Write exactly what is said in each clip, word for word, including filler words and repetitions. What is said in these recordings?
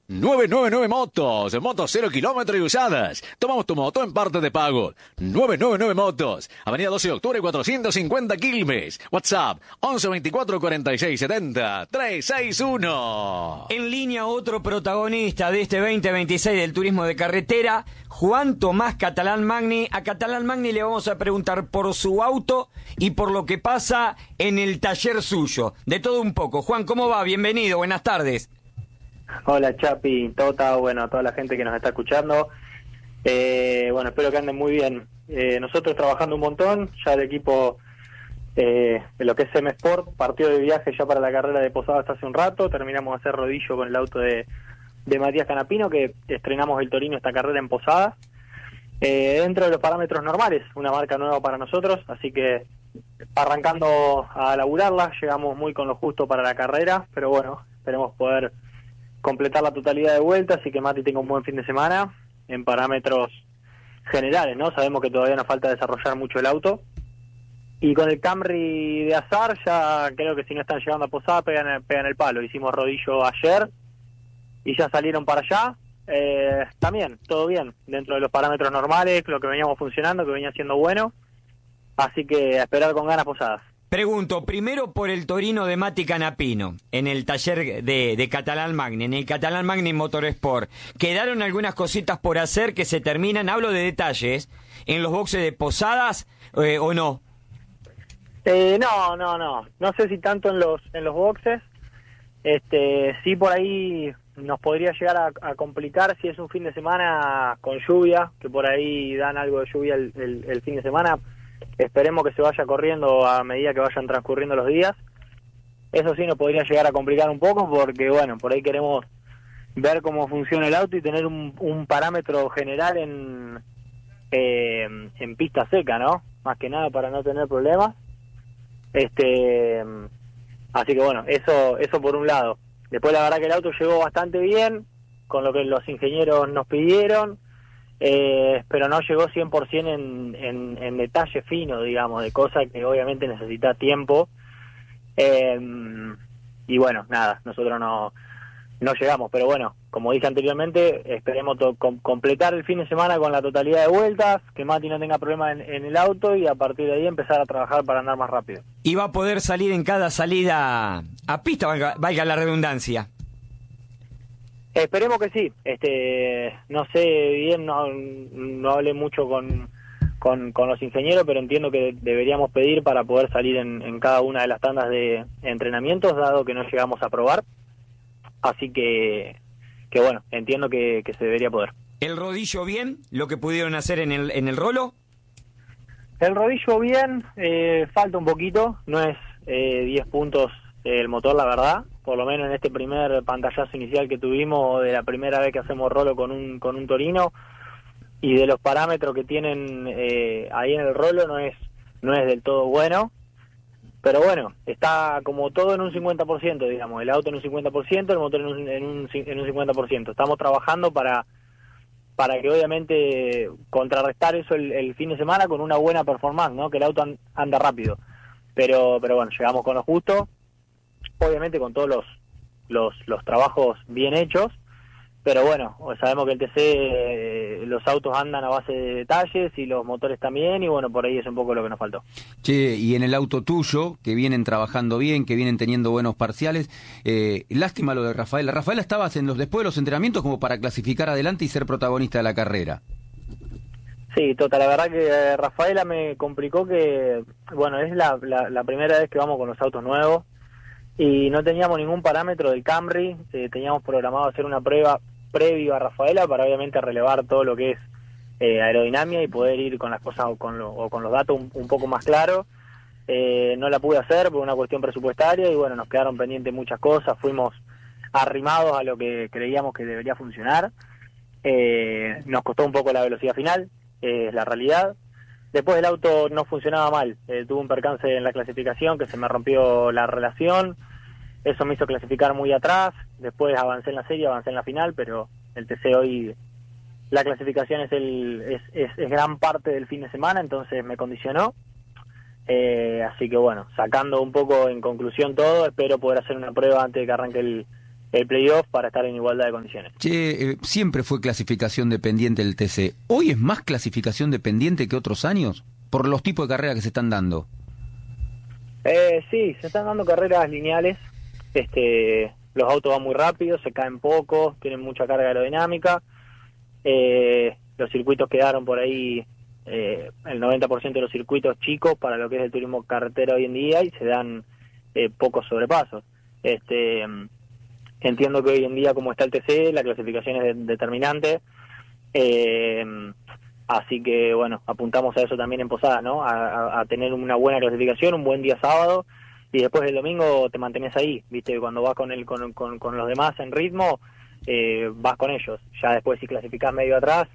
nueve nueve nueve Motos, motos cero kilómetros y usadas. Tomamos tu moto en parte de pago. nueve nueve nueve Motos, Avenida doce de octubre cuatrocientos cincuenta Quilmes. WhatsApp once veinticuatro cuarenta y seis setenta trescientos sesenta y uno. En línea otro protagonista de este veinte veintiséis del turismo de carretera, Juan Tomás Catalán Magni. A Catalán Magni le vamos a preguntar por su auto y por lo que pasa en el taller suyo. De todo un poco. Juan, ¿cómo va? Bienvenido, buenas tardes. Hola Chapi, Tota, bueno, a toda la gente que nos está escuchando. Eh, bueno, espero que anden muy bien. Eh, nosotros trabajando un montón, ya el equipo eh, de lo que es M Sport, partió de viaje ya para la carrera de Posadas hace un rato, terminamos de hacer rodillo con el auto de, de Matías Canapino, que estrenamos el Torino esta carrera en Posadas, eh, dentro de los parámetros normales, una marca nueva para nosotros, así que arrancando a laburarla, llegamos muy con lo justo para la carrera, pero bueno, esperemos poder completar la totalidad de vueltas y que Mati tenga un buen fin de semana en parámetros generales, ¿no? Sabemos que todavía nos falta desarrollar mucho el auto. Y con el Camry de Azar, ya creo que si no están llegando a Posada, pegan, pegan el palo. Hicimos rodillo ayer y ya salieron para allá. Eh, también, todo bien, dentro de los parámetros normales, lo que veníamos funcionando, que venía siendo bueno. Así que a esperar con ganas Posadas. Pregunto, primero por el Torino de Mati Canapino, en el taller de, de Catalán Magni, en el Catalán Magni Motorsport. ¿Quedaron algunas cositas por hacer que se terminan, hablo de detalles, en los boxes de Posadas eh, o no? Eh, no, no, no. No sé si tanto en los en los boxes. Este, sí por ahí nos podría llegar a, a complicar si es un fin de semana con lluvia, que por ahí dan algo de lluvia el, el, el fin de semana. Esperemos que se vaya corriendo a medida que vayan transcurriendo los días. Eso sí nos podría llegar a complicar un poco porque, bueno, por ahí queremos ver cómo funciona el auto y tener un, un parámetro general en, eh, en pista seca, ¿no? Más que nada para no tener problemas. Este, así que bueno, eso, eso por un lado. Después la verdad que el auto llegó bastante bien, con lo que los ingenieros nos pidieron. Eh, pero no llegó cien por ciento en, en, en detalle fino, digamos, de cosas que obviamente necesita tiempo. Eh, y bueno, nada, nosotros no, no llegamos, pero bueno, como dije anteriormente, esperemos to- com- completar el fin de semana con la totalidad de vueltas, que Mati no tenga problemas en, en el auto y a partir de ahí empezar a trabajar para andar más rápido. Y va a poder salir en cada salida a pista, valga, valga la redundancia. Esperemos que sí. Este, no sé bien, no, no hablé mucho con, con, con los ingenieros, pero entiendo que deberíamos pedir para poder salir en, en cada una de las tandas de entrenamientos, dado que no llegamos a probar. Así que, que bueno, entiendo que, que se debería poder. ¿El rodillo bien? ¿Lo que pudieron hacer en el, en el rolo? El rodillo bien, eh, falta un poquito, no es eh, diez puntos el motor, la verdad. Por lo menos en este primer pantallazo inicial que tuvimos de la primera vez que hacemos rolo con un con un Torino y de los parámetros que tienen eh, ahí en el rolo no es no es del todo bueno, pero bueno, está como todo en un cincuenta por ciento, digamos, el auto en un cincuenta por ciento, el motor en un, en un, en un cincuenta por ciento. Estamos trabajando para para que obviamente contrarrestar eso el, el fin de semana con una buena performance, ¿no? Que el auto an, anda rápido, pero pero bueno, llegamos con lo justo. Obviamente con todos los, los los trabajos bien hechos, pero bueno, sabemos que el T C, eh, los autos andan a base de detalles y los motores también, y bueno, por ahí es un poco lo que nos faltó. Che, y en el auto tuyo, que vienen trabajando bien, que vienen teniendo buenos parciales, eh, lástima lo de Rafaela. Rafaela, estabas en los después de los entrenamientos como para clasificar adelante y ser protagonista de la carrera. Sí, Tota, la verdad que eh, Rafaela me complicó que, bueno, es la, la, la primera vez que vamos con los autos nuevos, y no teníamos ningún parámetro del Camry. Eh, teníamos programado hacer una prueba previa a Rafaela para obviamente relevar todo lo que es eh, aerodinámica y poder ir con las cosas o con, lo, o con los datos un, un poco más claros. Eh, no la pude hacer por una cuestión presupuestaria y bueno, nos quedaron pendientes muchas cosas, fuimos arrimados a lo que creíamos que debería funcionar. Eh, nos costó un poco la velocidad final, eh, es la realidad. Después el auto no funcionaba mal, eh, tuve un percance en la clasificación que se me rompió la relación, eso me hizo clasificar muy atrás, después avancé en la serie, avancé en la final, pero el T C hoy, la clasificación es, el, es, es, es gran parte del fin de semana, entonces me condicionó, eh, así que bueno, sacando un poco en conclusión todo, espero poder hacer una prueba antes de que arranque el, el playoff para estar en igualdad de condiciones. Che, eh, siempre fue clasificación dependiente el T C. ¿Hoy es más clasificación dependiente que otros años? Por los tipos de carreras que se están dando. Eh, sí, se están dando carreras lineales. Este, los autos van muy rápido, se caen poco, tienen mucha carga aerodinámica. Eh, los circuitos quedaron por ahí, eh, el noventa por ciento de los circuitos chicos para lo que es el turismo carretera hoy en día, y se dan eh, pocos sobrepasos. Este, entiendo que hoy en día, como está el T C, la clasificación es de, determinante. Eh, así que, bueno, apuntamos a eso también en Posadas, ¿no? A, a, a tener una buena clasificación, un buen día sábado, y después el domingo te mantenés ahí, ¿viste? Cuando vas con el con, con, con los demás en ritmo, eh, vas con ellos. Ya después, si clasificás medio atrás,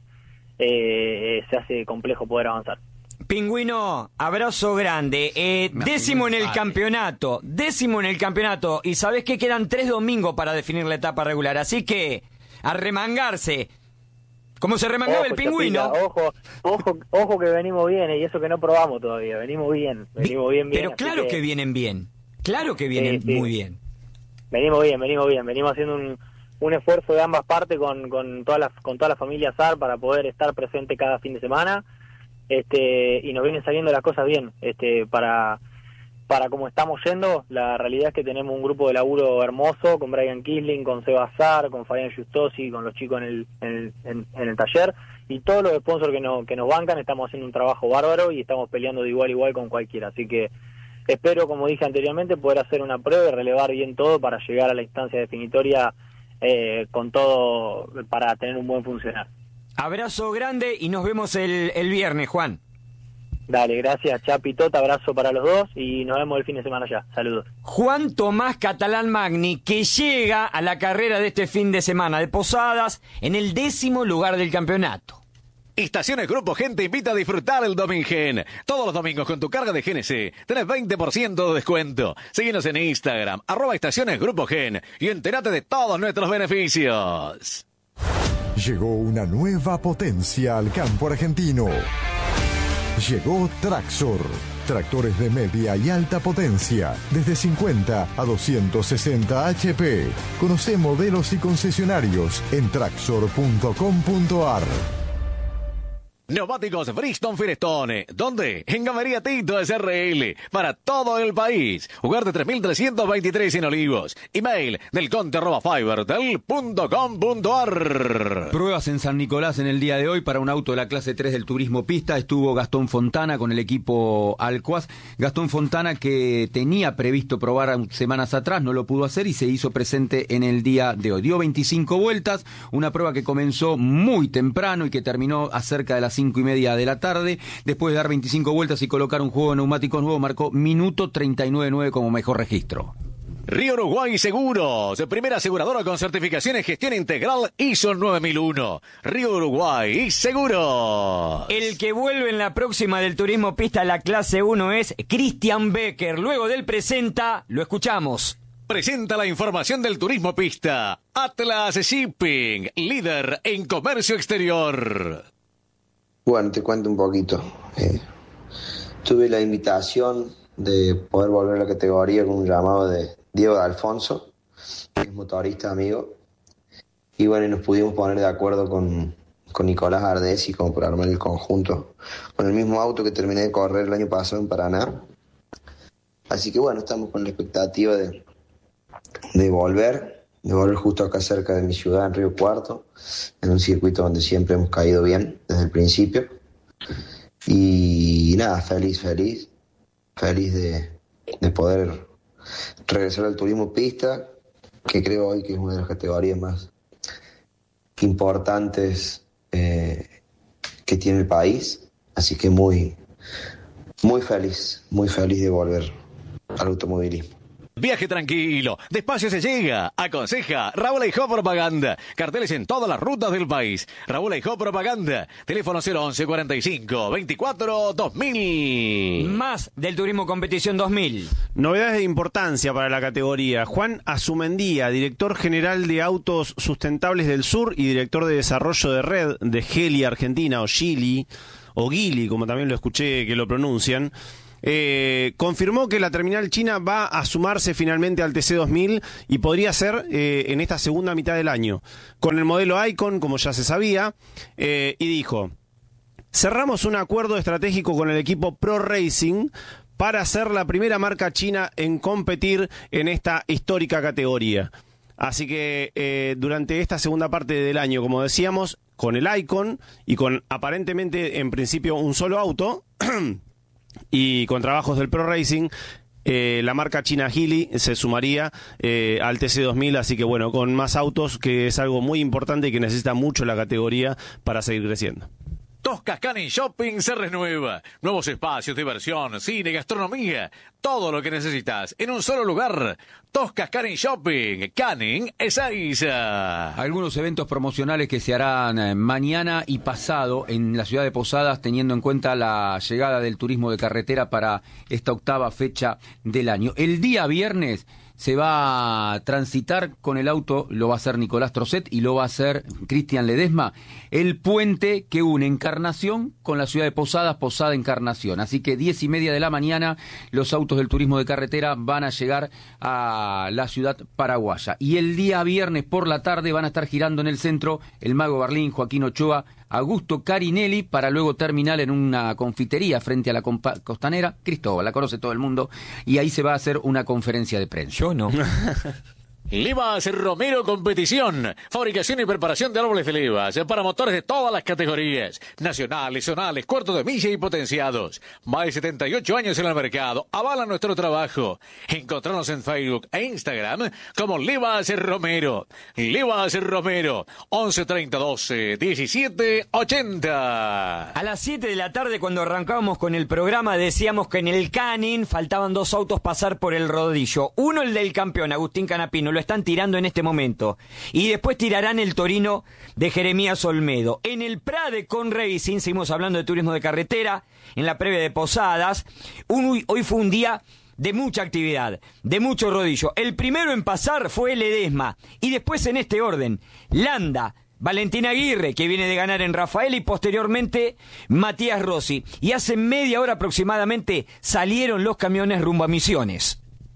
eh, se hace complejo poder avanzar. Pingüino, abrazo grande. Eh, décimo en el campeonato, décimo en el campeonato. Y sabés que quedan tres domingos para definir la etapa regular. Así que, a remangarse. Como se remangaba el Pingüino. Chapita, ojo, ojo, ojo que venimos bien, y eso que no probamos todavía. Venimos bien, venimos bien, bien. Pero claro que... que vienen bien. Claro que vienen sí, sí. muy bien. Venimos bien, venimos bien. Venimos haciendo un, un esfuerzo de ambas partes con, con, toda la, con toda la familia S A R para poder estar presente cada fin de semana. Este, y nos vienen saliendo las cosas bien. Este, para... Para como estamos yendo, la realidad es que tenemos un grupo de laburo hermoso, con Brian Kisling, con Seba Azar, con Fabián Justosi, con los chicos en el, en el, en, en el taller, y todos los sponsors que, no, que nos bancan. Estamos haciendo un trabajo bárbaro y estamos peleando de igual a igual con cualquiera. Así que espero, como dije anteriormente, poder hacer una prueba y relevar bien todo para llegar a la instancia definitoria eh, con todo, para tener un buen funcionar. Abrazo grande y nos vemos el, el viernes, Juan. Dale, gracias, Chapi, Tota, abrazo para los dos y nos vemos el fin de semana ya. Saludos. Juan Tomás Catalán Magni, que llega a la carrera de este fin de semana de Posadas en el décimo lugar del campeonato. Estaciones Grupo Gen te invita a disfrutar el Domingen. Todos los domingos con tu carga de G N C tenés veinte por ciento de descuento. Síguenos en Instagram, arroba Estaciones Grupo Gen, y entérate de todos nuestros beneficios. Llegó una nueva potencia al campo argentino. Llegó Traxor, tractores de media y alta potencia, desde cincuenta a doscientos sesenta H P. Conoce modelos y concesionarios en traxor punto com punto a r. Neumáticos Bridgestone Firestone. ¿Dónde? En Galería Tito S R L. Para todo el país. Jugar de tres mil trescientos veintitrés en Olivos. Email del conte arroba fibertel punto com punto a r. Pruebas en San Nicolás en el día de hoy para un auto de la clase tres del Turismo Pista. Estuvo Gastón Fontana con el equipo Alcoaz. Gastón Fontana, que tenía previsto probar semanas atrás, no lo pudo hacer y se hizo presente en el día de hoy. Dio veinticinco vueltas, una prueba que comenzó muy temprano y que terminó a cerca de las cinco y media de la tarde. Después de dar veinticinco vueltas y colocar un juego de neumáticos nuevo, marcó minuto treinta y nueve nueve como mejor registro. Río Uruguay Seguros, primera aseguradora con certificación en gestión integral I S O nueve mil uno. Río Uruguay Seguros. El que vuelve en la próxima del Turismo Pista a la clase uno es Christian Becker. Luego del presenta, lo escuchamos. Presenta la información del Turismo Pista. Atlas Shipping, líder en comercio exterior. Bueno, te cuento un poquito. Eh, tuve la invitación de poder volver a la categoría con un llamado de Diego de Alfonso, que es motorista amigo. Y bueno, nos pudimos poner de acuerdo con, con Nicolás Ardesi como para armar el conjunto, con el mismo auto que terminé de correr el año pasado en Paraná. Así que bueno, estamos con la expectativa de, de volver, de volver justo acá cerca de mi ciudad, en Río Cuarto, en un circuito donde siempre hemos caído bien desde el principio. Y nada, feliz, feliz, feliz de, de poder regresar al turismo pista, que creo hoy que es una de las categorías más importantes eh, que tiene el país. Así que muy, muy feliz, muy feliz de volver al automovilismo. Viaje tranquilo, despacio se llega. Aconseja Raúl Aijó Propaganda. Carteles en todas las rutas del país. Raúl Aijó Propaganda. Teléfono cero once cuarenta y cinco veinticuatro dos mil. Más del Turismo Competición dos mil. Novedades de importancia para la categoría. Juan Azumendía, director general de Autos Sustentables del Sur y director de desarrollo de red de Geely Argentina, o Geely, o Geely, como también lo escuché que lo pronuncian. eh, confirmó que la terminal china va a sumarse finalmente al T C dos mil y podría ser eh, en esta segunda mitad del año, con el modelo Icon, como ya se sabía, eh, y dijo: cerramos un acuerdo estratégico con el equipo Pro Racing para ser la primera marca china en competir en esta histórica categoría. Así que eh, durante esta segunda parte del año, como decíamos, con el Icon y con aparentemente en principio un solo auto y con trabajos del Pro Racing, eh, la marca china Geely se sumaría eh, al T C dos mil, así que bueno, con más autos, que es algo muy importante y que necesita mucho la categoría para seguir creciendo. Toscas Canning Shopping se renueva. Nuevos espacios, diversión, cine, gastronomía. Todo lo que necesitas en un solo lugar. Toscas Canning Shopping. Canning Ezeiza. Algunos eventos promocionales que se harán eh, mañana y pasado en la ciudad de Posadas, teniendo en cuenta la llegada del turismo de carretera para esta octava fecha del año. El día viernes se va a transitar con el auto, lo va a hacer Nicolás Trocet y lo va a hacer Cristian Ledesma, el puente que une Encarnación con la ciudad de Posadas, Posada Encarnación. Así que diez y media de la mañana los autos del turismo de carretera van a llegar a la ciudad paraguaya. Y el día viernes por la tarde van a estar girando en el centro el Mago Berlín, Joaquín Ochoa, Augusto Carinelli, para luego terminar en una confitería frente a la compa- costanera. Cristóbal, la conoce todo el mundo, y ahí se va a hacer una conferencia de prensa. Yo no. Levas Romero Competición. Fabricación y preparación de árboles de levas para motores de todas las categorías. Nacionales, zonales, cuartos de milla y potenciados. Más de setenta y ocho años en el mercado. Avala nuestro trabajo. Encontrarnos en Facebook e Instagram como Levas Romero. Levas Romero. once treinta doce diecisiete ochenta. A las siete de la tarde, cuando arrancábamos con el programa, decíamos que en el Canning faltaban dos autos pasar por el rodillo. Uno, el del campeón, Agustín Canapino, lo están tirando en este momento. Y después tirarán el Torino de Jeremías Olmedo. En el Prade con Racing, seguimos hablando de turismo de carretera, en la previa de Posadas. Un, hoy fue un día de mucha actividad, de mucho rodillo. El primero en pasar fue Ledesma. Y después en este orden, Landa, Valentín Aguirre, que viene de ganar en Rafael, y posteriormente Matías Rossi. Y hace media hora aproximadamente salieron los camiones rumbo a Misiones.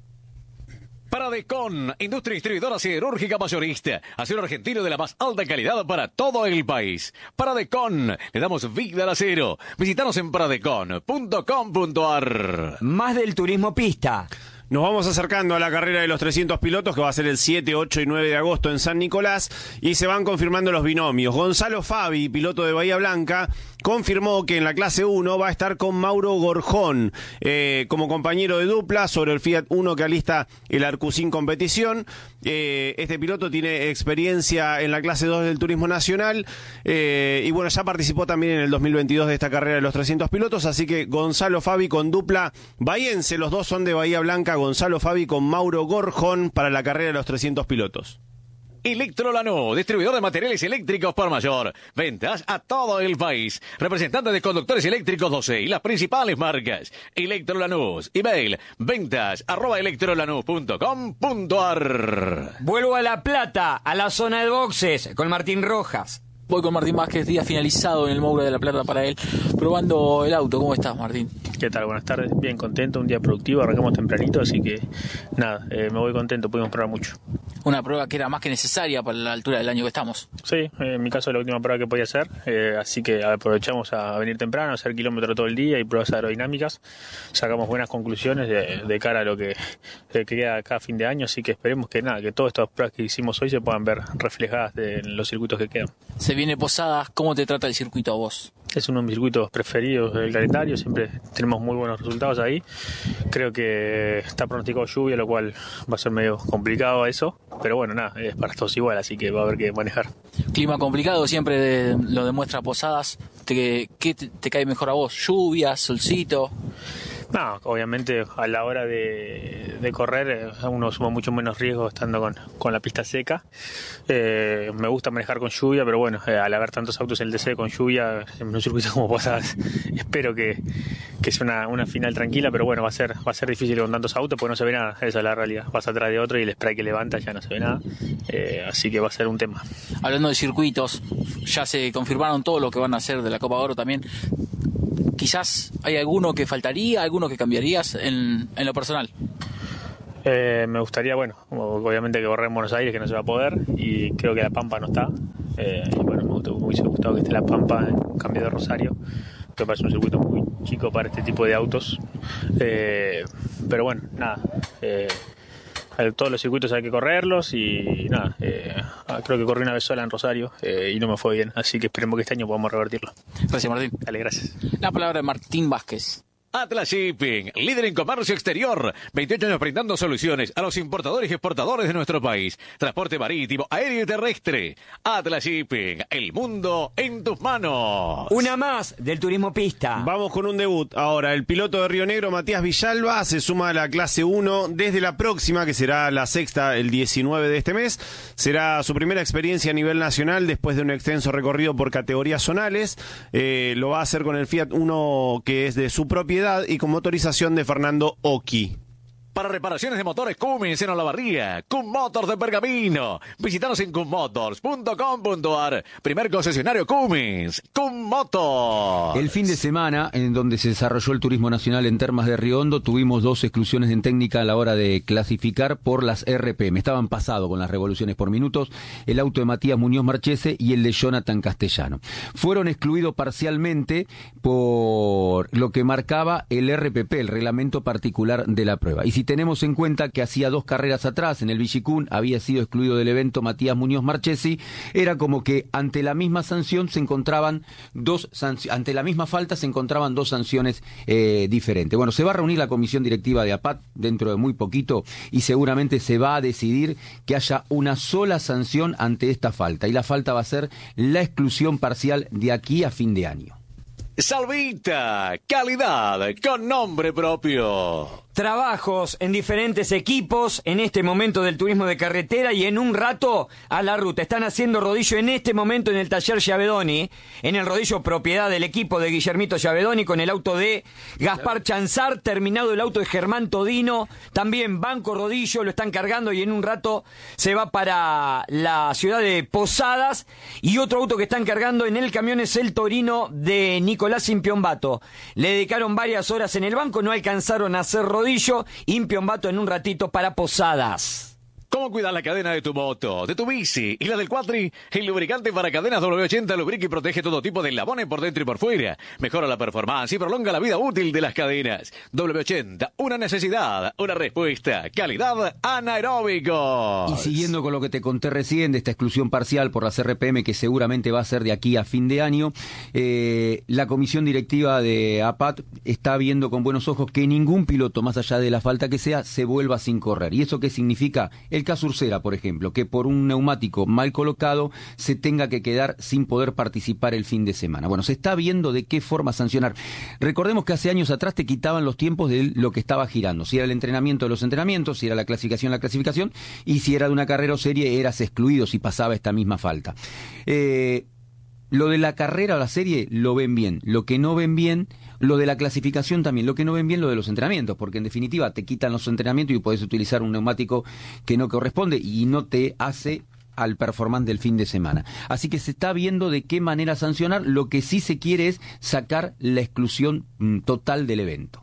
Paradecon, industria distribuidora siderúrgica mayorista. Acero argentino de la más alta calidad para todo el país. Paradecon, le damos vida al acero. Visítanos en paradecon punto com punto ar. Más del turismo pista. Nos vamos acercando a la carrera de los trescientos pilotos, que va a ser el siete, ocho y nueve de agosto en San Nicolás, y se van confirmando los binomios. Gonzalo Fabi, piloto de Bahía Blanca, confirmó que en la clase uno va a estar con Mauro Gorjón eh, como compañero de dupla sobre el Fiat Uno que alista el Arcusín Competición. Eh, este piloto tiene experiencia en la clase dos del Turismo Nacional eh, y bueno, ya participó también en el dos mil veintidós de esta carrera de los trescientos pilotos, así que Gonzalo Fabi con dupla bahiense, los dos son de Bahía Blanca, Gonzalo Fabi con Mauro Gorjón para la carrera de los trescientos pilotos. Electrolanú, distribuidor de materiales eléctricos por mayor. Ventas a todo el país. Representante de conductores eléctricos doce y las principales marcas. Electrolanús. Email ventas arroba electrolanús punto com punto ar. Vuelvo a La Plata, a la zona de boxes, con Martín Rojas. Voy con Martín Vázquez, día finalizado en el Moura de La Plata para él, probando el auto. ¿Cómo estás, Martín? ¿Qué tal? Buenas tardes. Bien contento, un día productivo, arrancamos tempranito, así que nada, eh, me voy contento, pudimos probar mucho. Una prueba que era más que necesaria para la altura del año que estamos. Sí, eh, en mi caso es la última prueba que podía hacer, eh, así que aprovechamos a venir temprano, a hacer kilómetros todo el día y pruebas aerodinámicas. Sacamos buenas conclusiones de, de cara a lo que, que queda cada fin de año, así que esperemos que nada, que todas estas pruebas que hicimos hoy se puedan ver reflejadas de, en los circuitos que quedan. Se viene Posadas, ¿cómo te trata el circuito a vos? Es uno de mis circuitos preferidos del calendario, siempre tenemos muy buenos resultados ahí. Creo que está pronosticado lluvia, lo cual va a ser medio complicado eso, pero bueno, nada, es para todos igual, así que va a haber que manejar. Clima complicado, siempre de, lo demuestra Posadas. ¿Te, ¿Qué te, te cae mejor a vos? ¿Lluvia, solcito? No, obviamente a la hora de, de correr uno suma mucho menos riesgo estando con, con la pista seca. Eh, me gusta manejar con lluvia, pero bueno, eh, al haber tantos autos en el D C con lluvia, en un circuito como Posadas, espero que, que sea una, una final tranquila, pero bueno, va a ser va a ser difícil con tantos autos porque no se ve nada, esa es la realidad. Vas atrás de otro y el spray que levanta ya no se ve nada, eh, así que va a ser un tema. Hablando de circuitos, ya se confirmaron todo lo que van a hacer de la Copa Oro también. quizás hay alguno que faltaría, alguno que cambiarías en, en lo personal. Eh, me gustaría, bueno, obviamente que correr en Buenos Aires, que no se va a poder, y creo que La Pampa no está. Eh, y bueno, me, gustó, me hubiese gustado que esté La Pampa en cambio de Rosario, que parece un circuito muy chico para este tipo de autos. Eh, pero bueno, nada. Eh, todos los circuitos hay que correrlos y nada. Eh, creo que corrí una vez sola en Rosario eh, y no me fue bien, así que esperemos que este año podamos revertirlo. Gracias, Martín. Dale, gracias. La palabra de Martín Vázquez. Atlas Shipping, líder en comercio exterior, veintiocho años brindando soluciones a los importadores y exportadores de nuestro país. Transporte marítimo, aéreo y terrestre. Atlas Shipping, el mundo en tus manos. Una más del turismo pista. Vamos con un debut. Ahora, el piloto de Río Negro, Matías Villalba, se suma a la clase uno desde la próxima, que será la sexta, el diecinueve de este mes. Será su primera experiencia a nivel nacional después de un extenso recorrido por categorías zonales. Eh, lo va a hacer con el Fiat Uno, que es de su propiedad, y con motorización de Fernando Oki. Para reparaciones de motores Cummins en Olavarría, Cum Motors de Pergamino. Visítanos en cum motors punto com punto a r. Primer concesionario Cummins, Cum Motors. El fin de semana, en donde se desarrolló el turismo nacional en Termas de Río Hondo, tuvimos dos exclusiones en técnica a la hora de clasificar por las R P M. Estaban pasados con las revoluciones por minutos el auto de Matías Muñoz Marchese y el de Jonathan Castellano. Fueron excluidos parcialmente por lo que marcaba el R P P, el reglamento particular de la prueba. Y si tenemos en cuenta que hacía dos carreras atrás, en el Villicún, había sido excluido del evento Matías Muñoz Marchesi, era como que ante la misma sanción se encontraban dos sanc- ante la misma falta se encontraban dos sanciones eh, diferentes. Bueno, se va a reunir la comisión directiva de APAT dentro de muy poquito y seguramente se va a decidir que haya una sola sanción ante esta falta, y la falta va a ser la exclusión parcial de aquí a fin de año. Salvita, calidad con nombre propio. Trabajos en diferentes equipos en este momento del turismo de carretera y en un rato a la ruta. Están haciendo rodillo en este momento en el taller Giavedoni, en el rodillo propiedad del equipo de Guillermito Giavedoni, con el auto de Gaspar Chanzar, terminado el auto de Germán Todino, también banco rodillo, lo están cargando y en un rato se va para la ciudad de Posadas, y otro auto que están cargando en el camión es el Torino de Nicolás Impiombato. Le dedicaron varias horas en el banco, no alcanzaron a hacer rodillo. Impiombato en un ratito para Posadas. ¿Cómo cuidar la cadena de tu moto, de tu bici y la del cuatri? El lubricante para cadenas doble ochenta lubrica y protege todo tipo de eslabones por dentro y por fuera. Mejora la performance y prolonga la vida útil de las cadenas. doble ochenta, una necesidad, una respuesta. Calidad anaeróbico. Y siguiendo con lo que te conté recién de esta exclusión parcial por las R P M, que seguramente va a ser de aquí a fin de año, eh, la comisión directiva de APAT está viendo con buenos ojos que ningún piloto, más allá de la falta que sea, se vuelva sin correr. ¿Y eso qué significa? El caso Ursera, por ejemplo, que por un neumático mal colocado se tenga que quedar sin poder participar el fin de semana. Bueno, se está viendo de qué forma sancionar. Recordemos que hace años atrás te quitaban los tiempos de lo que estaba girando. Si era el entrenamiento de los entrenamientos, si era la clasificación la clasificación, y si era de una carrera o serie, eras excluido si pasaba esta misma falta. Eh... Lo de la carrera o la serie lo ven bien, lo que no ven bien, lo de la clasificación también, lo que no ven bien lo de los entrenamientos, porque en definitiva te quitan los entrenamientos y puedes utilizar un neumático que no corresponde y no te hace al performance del fin de semana. Así que se está viendo de qué manera sancionar. Lo que sí se quiere es sacar la exclusión mm, total del evento.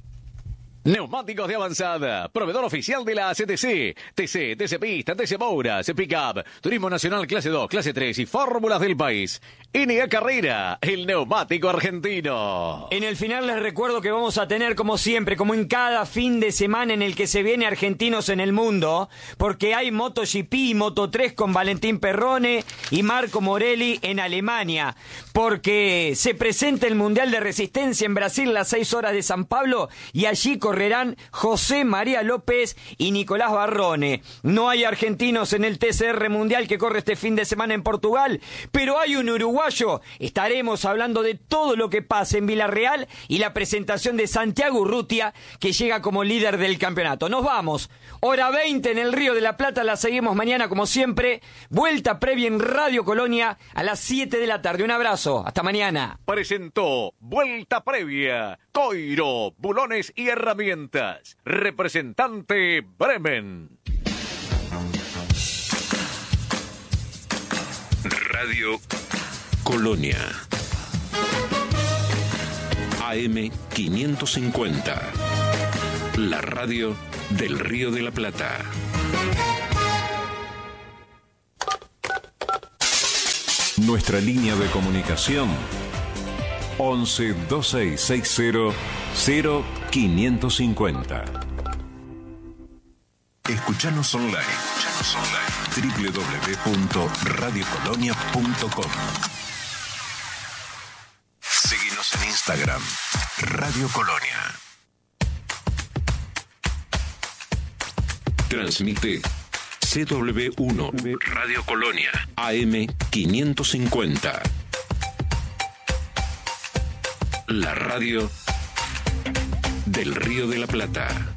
Neumáticos de avanzada, proveedor oficial de la C T C, T C, T C Pista, T C Moura, C Pickup, Turismo Nacional Clase dos, Clase tres y Fórmulas del país. N A Carrera, el neumático argentino. En el final les recuerdo que vamos a tener, como siempre, como en cada fin de semana en el que se viene Argentinos en el Mundo, porque hay MotoGP y Moto tres con Valentín Perrone y Marco Morelli en Alemania, porque se presenta el Mundial de Resistencia en Brasil las seis horas de San Pablo y allí correrán José María López y Nicolás Barrone. No hay argentinos en el T C R Mundial que corre este fin de semana en Portugal, pero hay un uruguayo. Estaremos hablando de todo lo que pasa en Villarreal y la presentación de Santiago Urrutia, que llega como líder del campeonato. Nos vamos. Hora veinte en el Río de la Plata. La seguimos mañana como siempre. Vuelta previa en Radio Colonia a las siete de la tarde. Un abrazo. Hasta mañana. Presentó Vuelta Previa. Coiro, bulones y herramientas. Representante Bremen. Radio Colonia. A M quinientos cincuenta. La radio del Río de la Plata. Nuestra línea de comunicación once veintiséis sesenta cero quinientos cincuenta. Escuchanos online. Escuchanos online. doble u doble u doble u punto radio colonia punto com. Seguinos en Instagram. Radio Colonia. Transmite C W uno Radio Colonia A M quinientos cincuenta. La radio del Río de la Plata.